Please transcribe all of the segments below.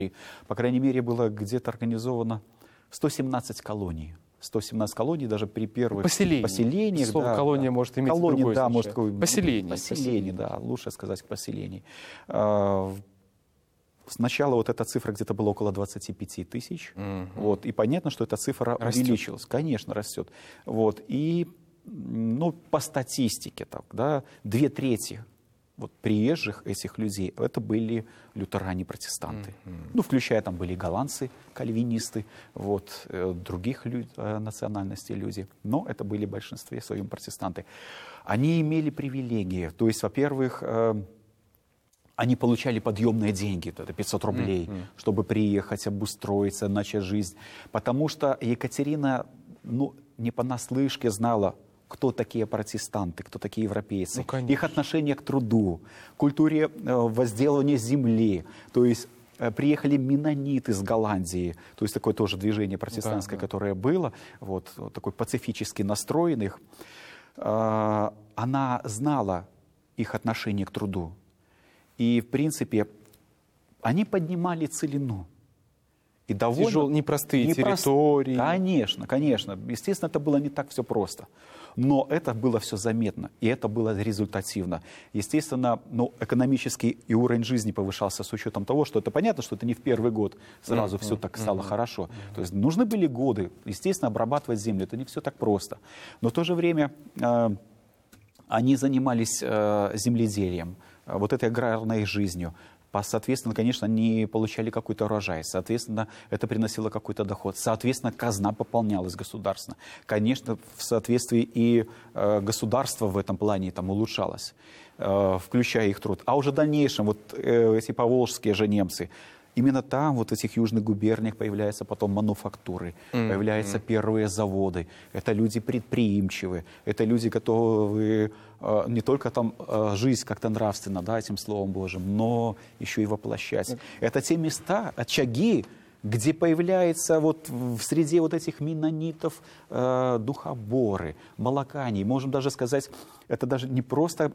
По крайней мере, было где-то организовано 117 колоний. 117 колоний даже при первых поселениях. Слово да, колония да. может иметь колония, другое да, значение. может, поселение, да, лучше сказать поселений. Сначала вот эта цифра где-то была около 25 тысяч. Вот, и понятно, что эта цифра увеличилась. Конечно, растет. Вот, и ну, по статистике, так, да, 2/3 вот, приезжих этих людей, это были лютеране-протестанты. Ну, включая, там были голландцы, кальвинисты, вот, других национальностей люди. Но это были в большинстве своем протестанты. Они имели привилегии. То есть, во-первых, они получали подъемные деньги, это 500 рублей, чтобы приехать, обустроиться, начать жизнь. Потому что Екатерина, ну, не понаслышке знала, кто такие протестанты, кто такие европейцы, их отношение к труду, культуре возделывания земли. То есть приехали меннониты из Голландии, то есть такое тоже движение протестантское, которое было, вот, такой пацифически настроенных. Она знала их отношение к труду. И, в принципе, они поднимали целину. И довольно непростые территории. Конечно, конечно. Естественно, это было не так все просто. Но это было все заметно, и это было результативно. Естественно, ну, экономический и уровень жизни повышался с учетом того, что это понятно, что это не в первый год сразу все так стало хорошо. То есть нужны были годы, естественно, обрабатывать землю. Это не все так просто. Но в то же время они занимались земледелием, вот этой аграрной жизнью. Соответственно, конечно, они получали какой-то урожай. Соответственно, это приносило какой-то доход. Соответственно, казна пополнялась государственно. Конечно, в соответствии и государство в этом плане там улучшалось, включая их труд. А уже в дальнейшем, вот эти поволжские же немцы, именно там, вот в этих южных губерниях, появляются потом мануфактуры, появляются первые заводы. Это люди предприимчивые, это люди, готовы не только там жизнь как-то нравственно, да, этим Словом Божьим, но еще и воплощать. Это те места, очаги, где появляются вот в среде вот этих меннонитов духоборы, молокане. Можем даже сказать, это даже не просто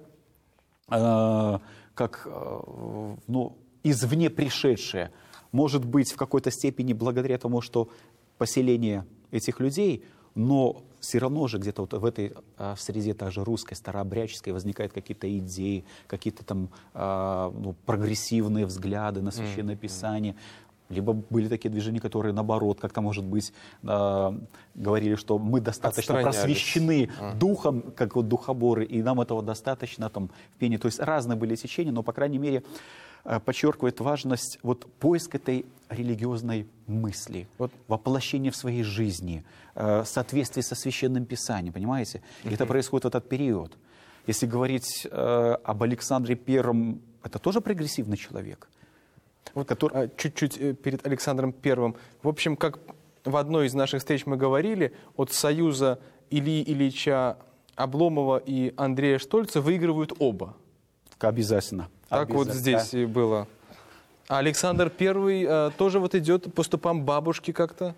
как, ну, извне пришедшее, может быть, в какой-то степени благодаря тому, что поселение этих людей, но все равно же где-то вот в этой среде также русской, старообрядческой возникают какие-то идеи, какие-то там ну, прогрессивные взгляды на Священное Писание. Либо были такие движения, которые, наоборот, как-то, может быть, говорили, что мы достаточно просвещены духом, как вот духоборы, и нам этого достаточно там, в пении. То есть разные были течения, но, по крайней мере, подчеркивает важность вот поиска этой религиозной мысли, воплощения в своей жизни, соответствие со Священным Писанием, понимаете? И это происходит в этот период. Если говорить об Александре Первом, это тоже прогрессивный человек. Вот, чуть-чуть перед Александром Первым. В общем, как в одной из наших встреч мы говорили, от союза Ильи Ильича Обломова и Андрея Штольца выигрывают оба. Обязательно. Так вот здесь и было. А Александр Первый тоже вот идет по стопам бабушки как-то?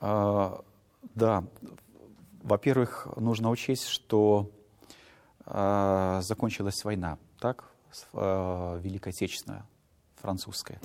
Да. Во-первых, нужно учесть, что закончилась война, так? Великая Отечественная, французская.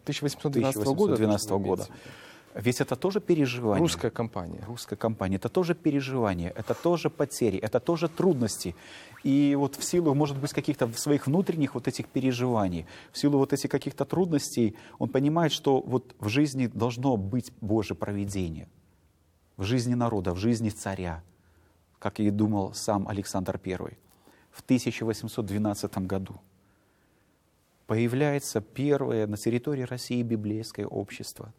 1812 года. Ведь это тоже переживание. Русская кампания. Русская кампания. Это тоже переживание, это тоже потери, это тоже трудности. И вот в силу, может быть, каких-то своих внутренних вот этих переживаний, в силу вот этих каких-то трудностей, он понимает, что вот в жизни должно быть Божье провидение. В жизни народа, в жизни царя, как и думал сам Александр I. В 1812 году появляется первое на территории России библейское общество.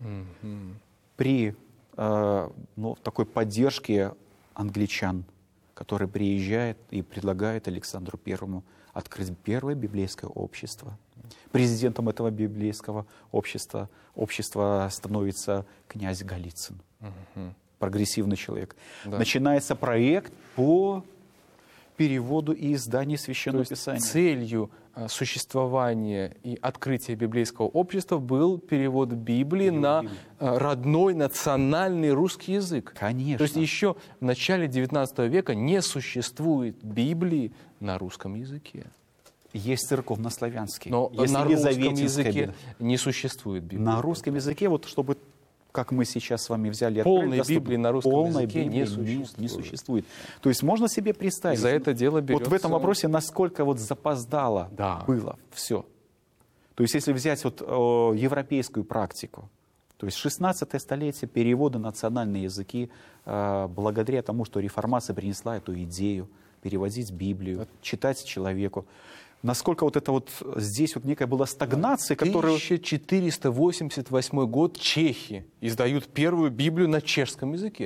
При ну, такой поддержке англичан, который приезжает и предлагает Александру Первому открыть первое библейское общество. Президентом этого библейского общества становится князь Голицын, прогрессивный человек. Да. Начинается проект по переводу и изданию Священного Писания. Целью существования и открытия библейского общества был перевод Библии на родной национальный русский язык. Конечно. То есть еще в начале XIX века не существует Библии на русском языке. Есть церковнославянский. Но есть на русском Елизаветинская языке Библия. не существует Библии. На русском языке, вот чтобы, как мы сейчас с вами взяли... и Полной открыли доступ, Библии на русском полной языке не Библии существует. не существует. То есть можно себе представить... И за это дело Вот в этом берется- вопросе, насколько вот запоздало Да. было все. То есть если взять вот европейскую практику, то есть 16 столетие, переводы на национальные языки, благодаря тому, что реформация принесла эту идею, переводить Библию, читать человеку. Насколько вот это вот здесь вот некая была стагнация, которая... 1488 год чехи издают первую Библию на чешском языке.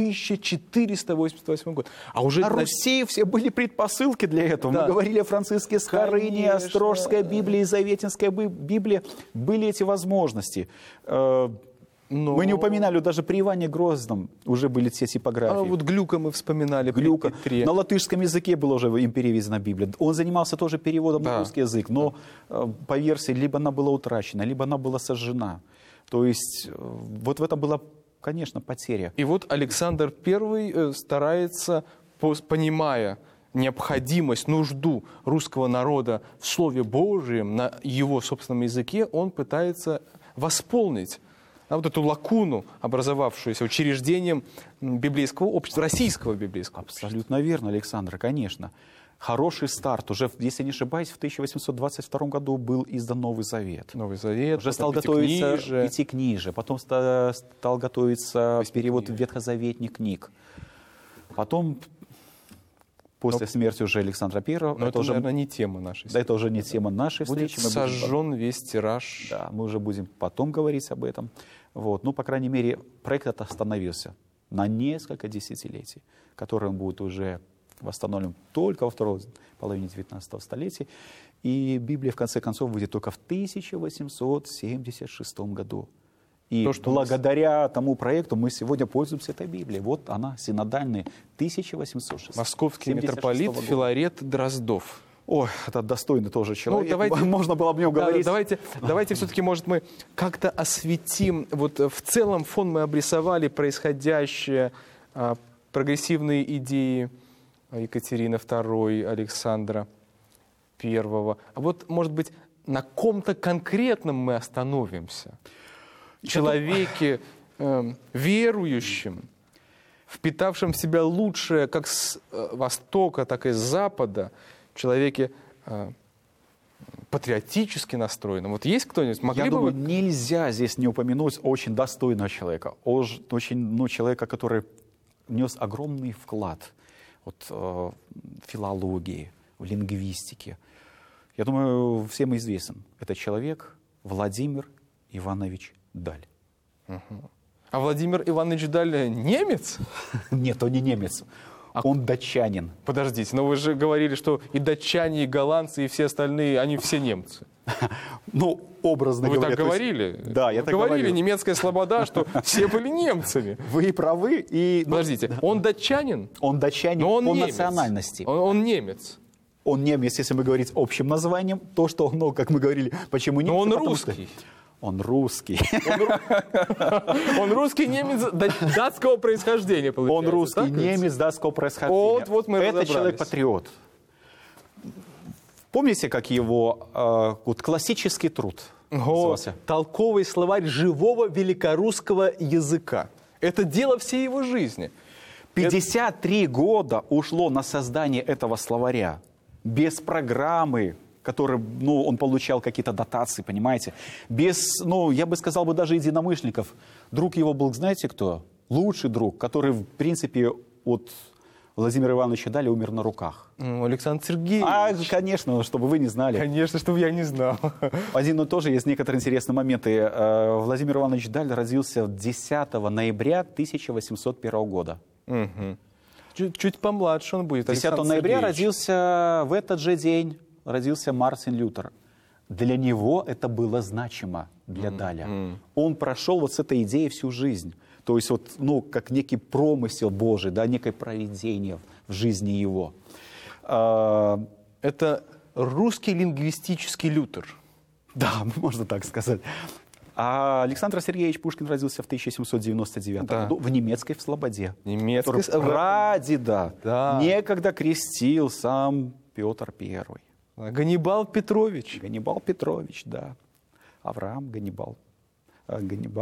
1488 год. А уже На Руси все были предпосылки для этого. Да. Мы говорили о Франциске Скорыне, Конечно. Острожская Библия, Елизаветинская Библия. Были эти возможности. Но- Мы не упоминали, даже при Иване Грозном уже были те типографии. А вот Глюка мы вспоминали. при Глюка. Петре. На латышском языке была уже им переведена Библия. Он занимался тоже переводом Да. на русский язык, но по версии либо она была утрачена, либо она была сожжена. То есть вот в этом была, конечно, потеря. И вот Александр I старается, понимая необходимость, нужду русского народа в Слове Божьем, на его собственном языке, он пытается восполнить вот эту лакуну, образовавшуюся учреждением библейского общества, российского библейского общества. Абсолютно верно, Александр, конечно. Хороший старт. Уже, если не ошибаюсь, в 1822 году был издан Новый Завет. Новый Завет, Уже стал потом готовиться Пятикнижие. Пятикнижие, потом стал готовиться перевод ветхозаветных книг. Потом, после смерти уже Александра I, Но это, уже, наверное, не тема нашей да, это уже не тема нашей Будет встречи. Мы будем сожжен весь тираж. Да, мы уже будем потом говорить об этом. Вот. Ну, по крайней мере, проект этот остановился на несколько десятилетий, который он будет уже восстановлен только во второй половине 19 столетия. И Библия, в конце концов, выйдет только в 1876 году. И То, что благодаря тому проекту мы сегодня пользуемся этой Библией. Вот она, синодальная, 1876 Московский митрополит года. Филарет Дроздов. Ой, это достойный тоже человек. давайте- Можно было об нем Да, говорить. давайте все-таки, может, мы как-то осветим, вот в целом фон мы обрисовали происходящее, прогрессивные идеи Екатерины II, Александра I. А вот, может быть, на ком-то конкретном мы остановимся. Человеке верующем, впитавшем в себя лучшее как с Востока, так и с Запада, человеке патриотически настроенном. Вот есть кто-нибудь? Я бы думаю, вы- нельзя здесь не упомянуть очень достойного человека, очень, человека, который внес огромный вклад вот, в филологии, в лингвистике. Я думаю, всем известен этот человек Владимир Иванович Даль. А Владимир Иванович Даль немец? Нет, он не немец, он датчанин. Подождите, но вы же говорили, что и датчане, и голландцы, и все остальные, они все немцы. Ну, образно Вы говоря. так то есть- говорили? Да, я Вы так говорили, говорю. немецкая слобода, что все были немцами. Вы правы. И, Подождите, он датчанин, он датчанин но он по немец. национальности. Он немец. Он немец, если мы говорить общим названием, то, что он, как мы говорили, почему немец? Но он Потому что русский. Он русский. Он русский немец датского происхождения, получается. Он русский так ведь? немец датского происхождения. Вот мы Это разобрались. человек-патриот. Помните, как его вот классический труд назывался? Толковый словарь живого великорусского языка. Это дело всей его жизни. 53 года ушло на создание этого словаря. Без программы, который, он получал какие-то дотации, понимаете? Без, я бы сказал, даже единомышленников. Друг его был, знаете кто? Лучший друг, который, в принципе, от Владимира Ивановича Даля умер на руках. Александр Сергеевич. Конечно, чтобы вы не знали. Конечно, чтобы я не знал. Тоже есть некоторые интересные моменты. Владимир Иванович Даль родился 10 ноября 1801 года. Угу. Чуть помладше он будет. 10 Александр ноября Сергеевич. родился в этот же день родился Мартин Лютер. Для него это было значимо, для Даля. Он прошел с этой идеей всю жизнь. То есть, как некий промысел Божий, некое провидение в жизни его. Это русский лингвистический Лютер. Да, можно так сказать. А Александр Сергеевич Пушкин родился в 1799 году в немецкой Слободе. Немецкой Прадеда Да. некогда крестил сам Петр I. Ганнибал Петрович. Ганнибал Петрович, да. Авраам Ганнибал. Ганнибал.